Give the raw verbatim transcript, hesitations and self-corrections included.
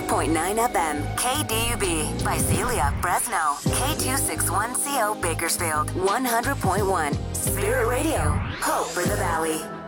point nine F M, K D U B, Visalia, Fresno, K two sixty-one C O, Bakersfield, one hundred point one, Spirit Radio, Hope for the Valley.